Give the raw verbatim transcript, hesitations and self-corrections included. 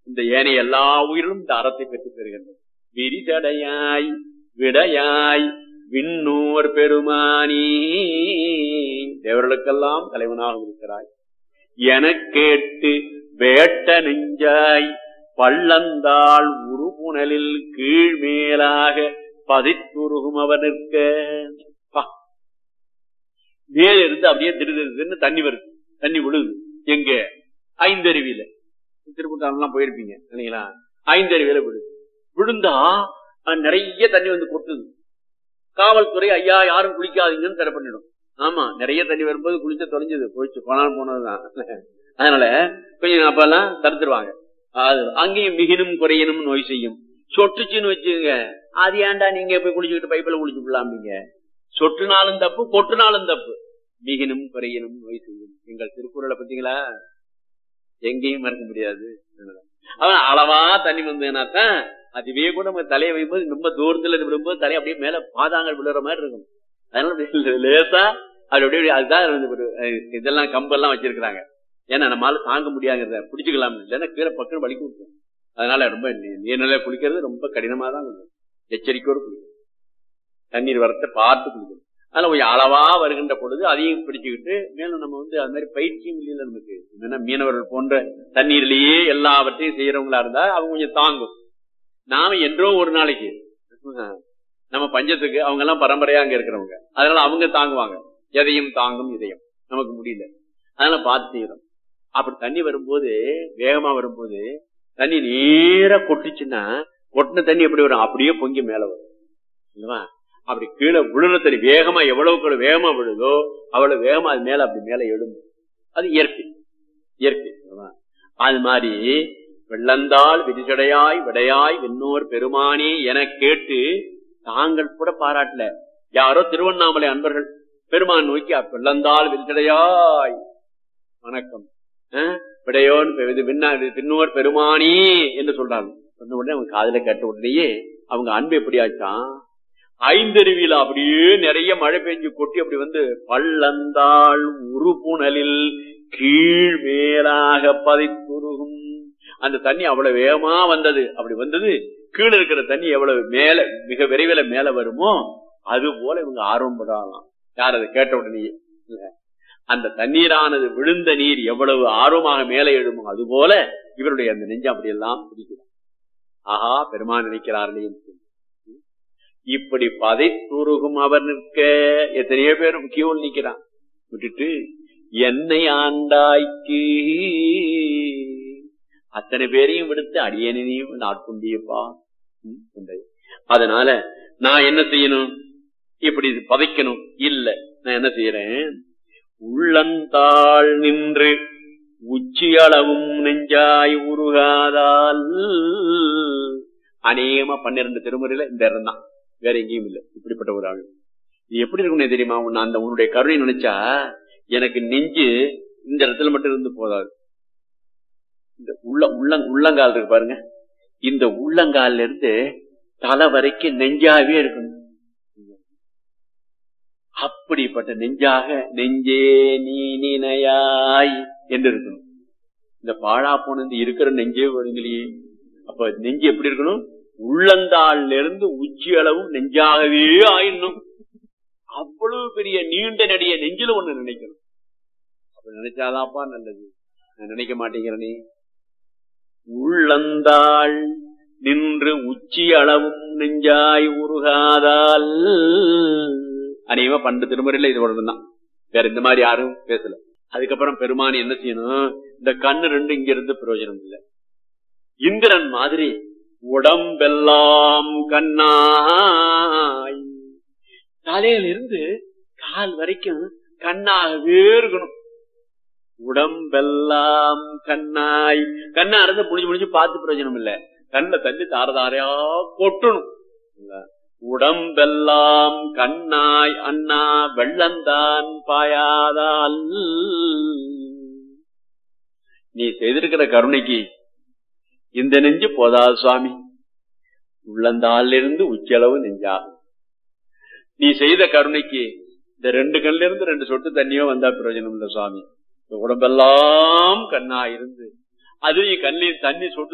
இந்த ஏனைய எல்லா உயிரிலும் இந்த அறத்தை பெற்றுப் பெறுகின்றது. விரிதடையாய் விடையாய் விண்ணோர் பெருமானி, தேவர்களுக்கெல்லாம் தலைவனாக இருக்கிறாய். என கேட்டு வேட்ட நெஞ்சாய் பள்ளந்தாள் உருபுணலில் கீழ்மேலாக பதித்துருகும் அவனுக்க. மேல இருந்து அப்படியே திரு தண்ணி வருது, தண்ணி விழுது. எங்க? ஐந்தருவியில. திருப்பூர்லாம் போயிருப்பீங்க இல்லைங்களா? ஐந்தருவியில விழுது. விழுந்தா நிறைய தண்ணி வந்து கொட்டுது. காவல்துறை ஐயா யாரும் குளிக்காதீங்கன்னு தடை பண்ணிடும். ஆமா, நிறைய தண்ணி வரும்போது குளிச்ச தொலைஞ்சது போயிடுச்சு, போனாலும் போனதுதான். அதனால கொஞ்சம் அப்பெல்லாம் தடுத்துருவாங்க. அது அங்கேயும் மிகினும் குறையனும் நோய் செய்யும். சொட்டுச்சுன்னு வச்சுங்க, அது ஏன்டா நீங்க போய் குளிச்சுக்கிட்டு பைப்பில் குளிச்சு விடலாம்பீங்க. சொட்டுனாலும் தப்பு, கொட்டுனாலும் தப்பு. மிகினும் குறையனும் நோய் செய்யும். எங்கள் திருக்குறளை பத்தீங்களா? எங்கேயும் மறக்க முடியாது. அவன் அளவா தண்ணி வந்ததுனாத்தான் அதுவே கூட நம்ம தலையை வைக்கும்போது ரொம்ப தூரத்துல விடும்போது தலையை அப்படியே மேல பாதாங்கள் விழுற மாதிரி இருக்கும். அதனால லேசா அப்படி அப்படியே அதுதான் இதெல்லாம் கம்பெல்லாம் வச்சிருக்கிறாங்க. ஏன்னா நம்மளால தாங்க முடியாங்கிறத பிடிச்சுக்கலாம், இல்லைன்னா கீழே பக்கம் வலிக்கு விட்டுரும். அதனால ரொம்ப நீர்நிலை குளிக்கிறது ரொம்ப கடினமா தான் இருக்கும். எச்சரிக்கையோடு குளிக்கணும், தண்ணீர் வரத்தை பார்த்து குளிக்கணும். அதனால கொஞ்சம் அளவா வருகின்ற பொழுது அதையும் பிடிச்சுக்கிட்டு மேலும் நம்ம வந்து அது மாதிரி பயிற்சியும் இல்லையில நமக்கு. என்னன்னா மீனவர்கள் போன்ற தண்ணீர்லயே எல்லாவற்றையும் செய்யறவங்களா இருந்தா அவங்க கொஞ்சம் தாங்கும். நாம என்றோ ஒரு நாளைக்கு நம்ம பஞ்சத்துக்கு அவங்க எல்லாம் பரம்பரையா அங்க இருக்கிறவங்க, அதனால அவங்க தாங்குவாங்க. எதையும் தாங்கும் இதயம் நமக்கு முடியல. அதனால பார்த்து செய்யறோம். அப்படி தண்ணி வரும்போது வேகமா வரும்போது தண்ணி நேரா கொட்டுச்சுன்னா கொட்டின தண்ணி எப்படி வரும்? அப்படியே பொங்கி மேல வரும் இல்லவா? அப்படி கீழே விழுற தண்ணி வேகமா எவ்வளவுக்கு வேகமா விழுதோ அவ்வளவு வேகமா அது மேல அப்படி மேல எழும். அது இயற்கை, இயற்கை. அது மாதிரி வெள்ளந்தாள் விரிசடையாய் விடையாய் விண்ணோர் பெருமானே என கேட்டு தாங்கள் கூட பாராட்டல. யாரோ திருவண்ணாமலை அன்பர்கள் பெருமான் நோக்கி வெள்ளந்தாள் விரிசடையாய் வணக்கம் விடையோன் பின்னோர் பெருமானி என்று சொல்றாங்க. சொன்ன உடனே அவங்க காதல கேட்ட உடனேயே அவங்க அன்பு எப்படி ஆச்சான்? ஐந்தருவியில அப்படியே நிறைய மழை பெஞ்சு கொட்டி அப்படி வந்து பள்ளந்தாள் உருபுணலில் கீழ் மேலாக பதித்துருகும். அந்த தண்ணி அவ்வளவு வேகமா வந்தது. அப்படி வந்தது கீழே இருக்கிற தண்ணி எவ்வளவு மேல மிக விரைவில் மேல வருமோ அது போல இவங்க ஆர்வம் படலாம். யார் அதை கேட்ட உடனே அந்த தண்ணீரானது விழுந்த நீர் எவ்வளவு ஆர்வமாக மேலே எழுமோ அது போல இவருடைய அந்த நெஞ்சம் அப்படியெல்லாம் பிடிக்கிறார். ஆஹா, பெருமான் நினைக்கிறார்களே. இப்படி பதைத்துருகும் அவர் நிற்க எத்தனையோ பேர் முக்கியம் நிற்கிறான். விட்டுட்டு என்னை ஆண்டாய்க்கு அத்தனை பேரையும் விடுத்து அடியனையும் நாட்கொண்டியப்பா. அதனால நான் என்ன செய்யணும்? இப்படி பதைக்கணும் இல்ல, நான் என்ன செய்யறேன்? உள்ளந்தாள் நின்று உச்சி அளவும் நெஞ்சாய் உருகாதால். அநேகமா பன்னிரண்டு திருமுறையில இந்த இடம் தான், வேற எங்கேயும் இல்லை. இப்படிப்பட்ட ஒரு ஆள் இது எப்படி இருக்கும்னே தெரியுமா? அந்த உன்னுடைய கருணை நினைச்சா எனக்கு நெஞ்சு இந்த இடத்துல மட்டும் இருந்து போதாது. இந்த உள்ள உள்ள உள்ளங்கால் இருக்கு பாருங்க, இந்த உள்ளங்கால்ல இருந்து தலை வரைக்கும் நெஞ்சாவே இருக்கணும். அப்படிப்பட்ட நெஞ்சாக நெஞ்சே நீ நினையாய் என்று இருக்கணும். இந்த பாழா போனது இருக்கிற நெஞ்சே வருங்களையே. அப்ப நெஞ்சு எப்படி இருக்கணும்? உள்ளந்தாள்ல இருந்து உச்சி அளவும் நெஞ்சாகவே ஆயிடணும். அவ்வளவு பெரிய நீண்ட நெடிய நெஞ்சில ஒண்ணு நினைக்கணும். அப்ப நினைச்சாதாப்பா நல்லது. நான் நினைக்க மாட்டேங்கிறனே. உள்ளந்தாள் நின்று உச்சி அளவும் நெஞ்சாய் உருகாதால். அநேகமா பண்டு திருமுறையில இது ஒன்றுதான், வேற இந்த மாதிரி யாரும் பேசல. அதுக்கப்புறம் பெருமானி என்ன செய்யணும்? இந்த கண்ணு ரெண்டு இங்க இருந்து பிரயோஜனம் இல்லை. இந்திரன் மாதிரி உடம்பெல்லாம் கண்ணாய், தலையில இருந்து கால் வரைக்கும் கண்ணாகவே இருக்கணும். உடம்பெல்லாம் கண்ணாய், கண்ணா இருந்து முடிஞ்சு முடிஞ்சு பார்த்து பிரயோஜனம் இல்லை. கண்ணை தண்ணி தாரதாரையா கொட்டணும். உடம்பெல்லாம் கண்ணாய் அண்ணா வெள்ளந்தான் பாயாதால். நீ செய்திருக்கிற கருணைக்கு இந்த நெஞ்சு போதாது சுவாமி, உள்ளந்தால இருந்து உச்சளவு நெஞ்சா. நீ செய்த கருணைக்கு இந்த ரெண்டு கண்ல இருந்து ரெண்டு சொட்டு தண்ணியோ வந்தா பிரயோஜனம் இல்லை சுவாமி. உடம்பெல்லாம் கண்ணா இருந்து அது கண்ணில் தண்ணி சொட்டு